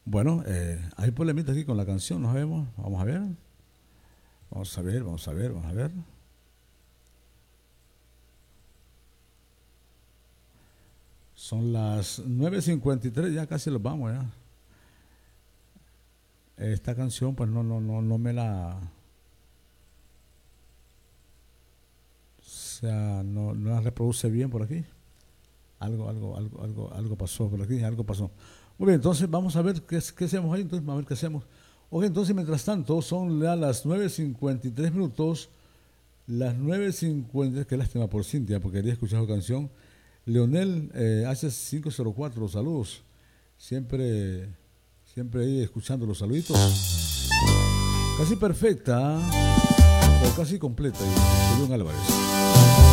Bueno, hay problemitas aquí con la canción, ¿no sabemos? Vamos a ver. Vamos a ver, vamos a ver, vamos a ver. Son las 9:53, ya casi los vamos, ya. Esta canción, pues no me la. O sea, no la reproduce bien por aquí. Algo pasó por aquí, algo pasó. Muy bien, entonces vamos a ver qué hacemos ahí. Entonces, vamos a ver qué hacemos. Ok, entonces mientras tanto, son ya las 9:53 minutos. Las 9:50, qué lástima por Cintia, porque quería escuchar su canción. Leonel H504, saludos. Siempre, siempre ahí escuchando los saluditos. Casi perfecta, pero casi completa. Y Julián Álvarez.